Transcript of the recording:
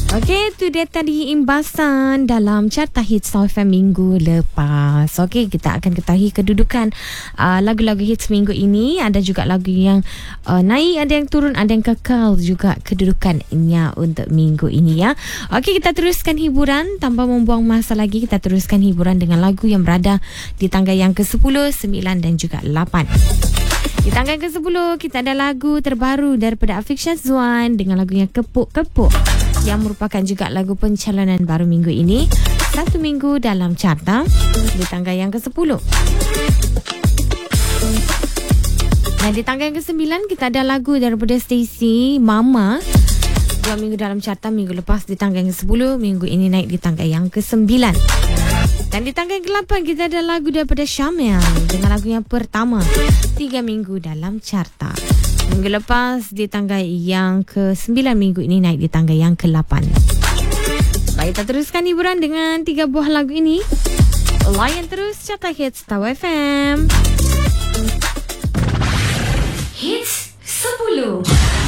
Okey, itu dia tadi imbasan dalam carta hits Star FM minggu lepas. Okey, kita akan ketahui kedudukan lagu-lagu hits minggu ini. Ada juga lagu yang naik, ada yang turun, ada yang kekal juga kedudukannya untuk minggu ini ya. Okey, kita teruskan hiburan tanpa membuang masa lagi. Kita teruskan hiburan dengan lagu yang berada di tangga yang ke-10, 9 dan juga 8. Di tangga ke-10 kita ada lagu terbaru daripada Afiq Syazwan dengan lagunya Kepuk-Kepuk, yang merupakan juga lagu pencalonan baru minggu ini. 1 minggu dalam carta di tangga yang ke-10. Dan di tangga yang ke-9 kita ada lagu daripada Stacey, Mama. 2 minggu dalam carta, minggu lepas di tangga yang ke-10, minggu ini naik di tangga yang ke-9. Dan di tangga yang ke-8 kita ada lagu daripada Syamel dengan lagunya Pertama. 3 minggu dalam carta. Minggu lepas di tangga yang ke-9, minggu ini naik di tangga yang ke-8. Baik, kita teruskan hiburan dengan 3 buah lagu ini. Layan terus Carta Hits Star FM.